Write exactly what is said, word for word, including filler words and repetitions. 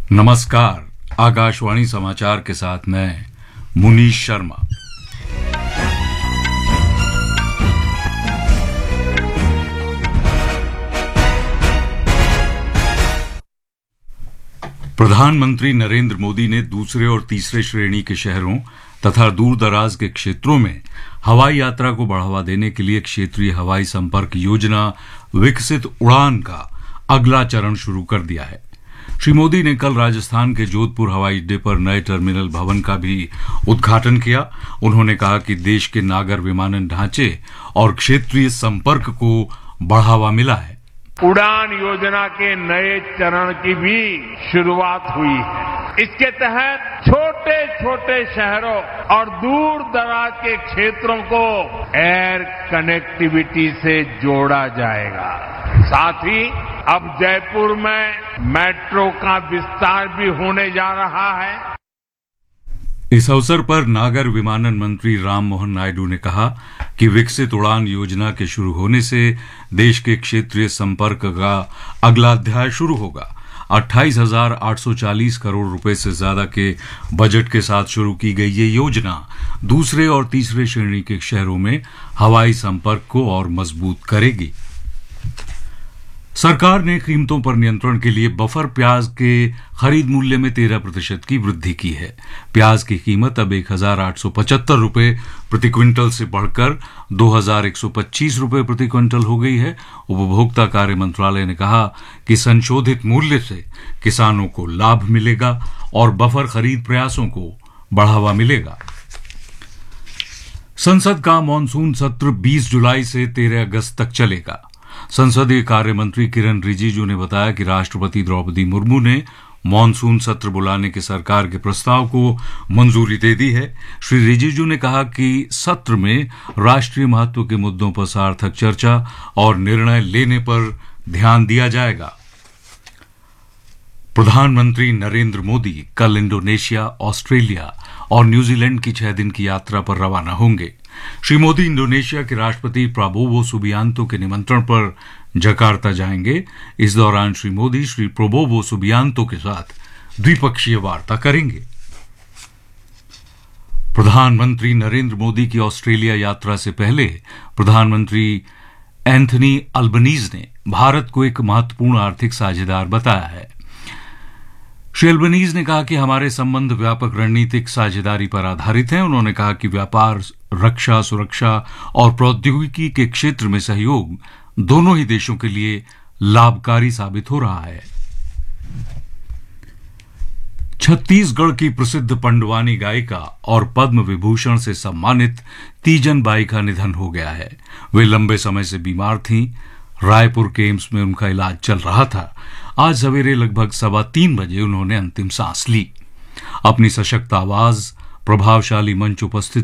नमस्कार। आकाशवाणी समाचार के साथ मैं मुनीश शर्मा। प्रधानमंत्री नरेंद्र मोदी ने दूसरे और तीसरे श्रेणी के शहरों तथा दूर दराज के क्षेत्रों में हवाई यात्रा को बढ़ावा देने के लिए क्षेत्रीय हवाई संपर्क योजना विकसित उड़ान का अगला चरण शुरू कर दिया है। श्री मोदी ने कल राजस्थान के जोधपुर हवाई अड्डे पर नए टर्मिनल भवन का भी उद्घाटन किया। उन्होंने कहा कि देश के नागर विमानन ढांचे और क्षेत्रीय संपर्क को बढ़ावा मिला है। उड़ान योजना के नए चरण की भी शुरुआत हुई है। इसके तहत छोटे छोटे शहरों और दूर दराज के क्षेत्रों को एयर कनेक्टिविटी से जोड़ा जाएगा। साथ ही अब जयपुर में मेट्रो का विस्तार भी होने जा रहा है। इस अवसर पर नागर विमानन मंत्री राममोहन नायडू ने कहा कि विकसित उड़ान योजना के शुरू होने से देश के क्षेत्रीय संपर्क का अगला अध्याय शुरू होगा। अट्ठाईस हजार आठ सौ चालीस करोड़ रुपए से ज्यादा के बजट के साथ शुरू की गई ये योजना दूसरे और तीसरे श्रेणी के शहरों में हवाई संपर्क को और मजबूत करेगी। सरकार ने कीमतों पर नियंत्रण के लिए बफर प्याज के खरीद मूल्य में तेरह प्रतिशत की वृद्धि की है। प्याज की कीमत अब एक हजार आठ सौ पचहत्तर रुपए प्रति क्विंटल से बढ़कर दो हजार एक सौ पच्चीस रुपए प्रति क्विंटल हो गई है। उपभोक्ता कार्य मंत्रालय ने कहा कि संशोधित मूल्य से किसानों को लाभ मिलेगा और बफर खरीद प्रयासों को बढ़ावा मिलेगा। संसद का मानसून सत्र बीस जुलाई से तेरह अगस्त तक चलेगा। संसदीय कार्य मंत्री किरण रिजिजू ने बताया कि राष्ट्रपति द्रौपदी मुर्मू ने मानसून सत्र बुलाने के सरकार के प्रस्ताव को मंजूरी दे दी है। श्री रिजिजू ने कहा कि सत्र में राष्ट्रीय महत्व के मुद्दों पर सार्थक चर्चा और निर्णय लेने पर ध्यान दिया जाएगा। प्रधानमंत्री नरेंद्र मोदी कल इंडोनेशिया, ऑस्ट्रेलिया और न्यूजीलैंड की छह दिन की यात्रा पर रवाना होंगे। श्री मोदी इंडोनेशिया के राष्ट्रपति प्राबोवो सुबियांतो के निमंत्रण पर जकार्ता जाएंगे। इस दौरान श्री मोदी श्री प्राबोवो सुबियांतो के साथ द्विपक्षीय वार्ता करेंगे। प्रधानमंत्री नरेंद्र मोदी की ऑस्ट्रेलिया यात्रा से पहले प्रधानमंत्री एंथनी अल्बनीज ने भारत को एक महत्वपूर्ण आर्थिक साझेदार बताया है। श्री अल्बनीज ने कहा कि हमारे संबंध व्यापक रणनीतिक साझेदारी पर आधारित हैं। उन्होंने कहा कि व्यापार, रक्षा, सुरक्षा और प्रौद्योगिकी के क्षेत्र में सहयोग दोनों ही देशों के लिए लाभकारी साबित हो रहा है। छत्तीसगढ़ की प्रसिद्ध पंडवानी गायिका और पद्म विभूषण से सम्मानित तीजन बाई का निधन हो गया है। वे लंबे समय से बीमार थीं। रायपुर के एम्स में उनका इलाज चल रहा था। आज सवेरे लगभग सवा तीन बजे उन्होंने अंतिम सांस ली। अपनी सशक्त आवाज, प्रभावशाली मंच उपस्थित